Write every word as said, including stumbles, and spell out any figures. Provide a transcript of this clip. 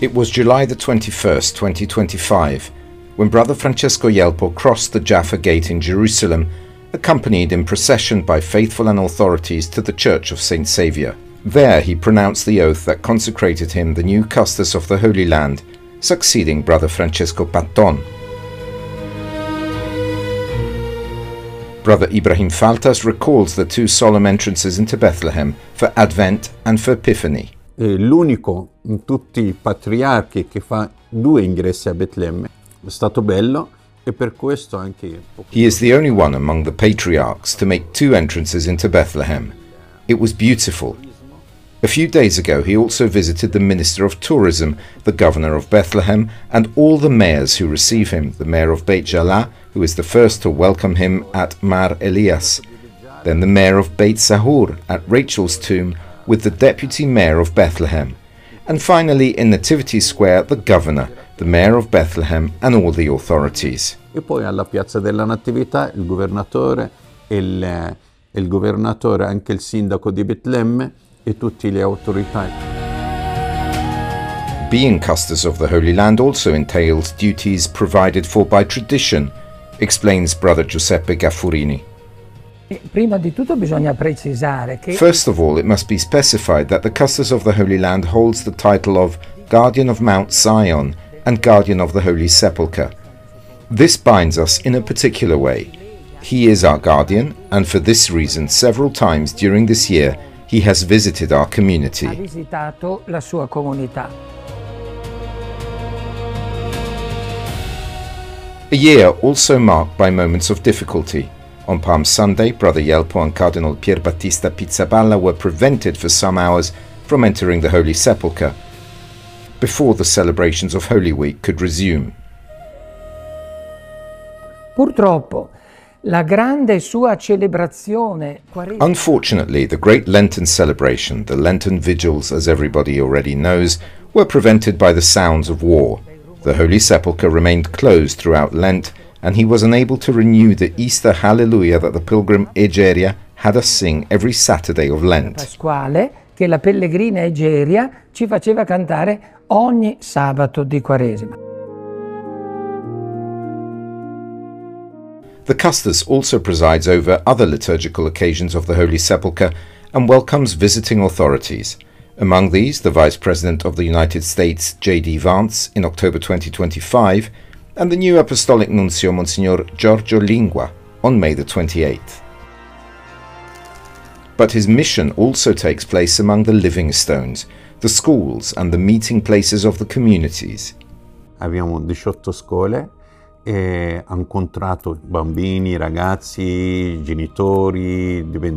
It was July the twenty-first, twenty twenty-five, when Brother Francesco Jelpo crossed the Jaffa Gate in Jerusalem, accompanied in procession by faithful and authorities to the Church of Saint Saviour. There he pronounced the oath that consecrated him the new Custos of the Holy Land, succeeding Brother Francesco Patton. Brother Ibrahim Faltas recalls the two solemn entrances into Bethlehem for Advent and for Epiphany. È l'unico in tutti i patriarchi che fa due ingressi a Betlemme. È stato bello e per questo anche... He is the only one among the patriarchs to make two entrances into Bethlehem. It was beautiful. A few days ago he also visited the Minister of Tourism, the Governor of Bethlehem, and all the mayors who receive him, the Mayor of Beit Jala, who is the first to welcome him at Mar Elias, then the Mayor of Beit Sahur at Rachel's tomb, with the Deputy Mayor of Bethlehem, and finally in Nativity Square the Governor, the Mayor of Bethlehem, and all the authorities. E poi alla Piazza della Natività il governatore, il, il governatore, anche il sindaco di Betlemme e tutte le autorità. Being Custos of the Holy Land also entails duties provided for by tradition, explains Brother Giuseppe Gaffurini. Prima di tutto bisogna precisare che First of all, it must be specified that the Custos of the Holy Land holds the title of Guardian of Mount Zion and Guardian of the Holy Sepulchre. This binds us in a particular way. He is our guardian, and for this reason several times during this year he has visited our community. ha visitato la sua comunità. A year also marked by moments of difficulty. On Palm Sunday, Brother Jelpo and Cardinal Pierbattista Pizzaballa were prevented for some hours from entering the Holy Sepulchre before the celebrations of Holy Week could resume. Purtroppo, la grande sua celebrazione quaresima. Unfortunately, the great Lenten celebration, the Lenten vigils, as everybody already knows, were prevented by the sounds of war. The Holy Sepulchre remained closed throughout Lent, and he was unable to renew the Easter Hallelujah that the pilgrim Egeria had us sing every Saturday of Lent. Pasquale che la pellegrina Egeria ci faceva cantare ogni sabato di Quaresima. The Custos also presides over other liturgical occasions of the Holy Sepulchre and welcomes visiting authorities. Among these, the Vice President of the United States, J D Vance, in October twenty twenty-five, and the new Apostolic Nuncio, Monsignor Giorgio Lingua, on May the twenty-eighth. But his mission also takes place among the living stones, the schools and the meeting places of the communities. Abbiamo diciotto scuole e ha incontrato bambini, ragazzi, genitori,